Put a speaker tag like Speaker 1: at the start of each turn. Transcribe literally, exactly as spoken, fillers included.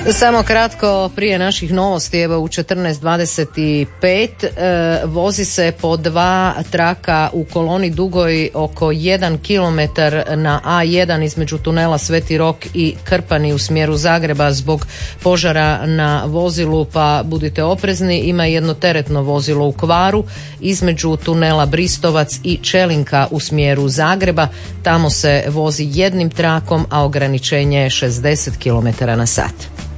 Speaker 1: Samo kratko prije naših novosti, evo u četrnaest dvadeset pet e, vozi se po dva traka u koloni dugoj oko jedan kilometar na A jedan između tunela Sveti Rok i Krpani u smjeru Zagreba zbog požara na vozilu, pa budite oprezni. Ima jedno teretno vozilo u kvaru između tunela Bristovac i Čelinka u smjeru Zagreba. Tamo se vozi jednim trakom, a ograničenje je šezdeset kilometara na sat.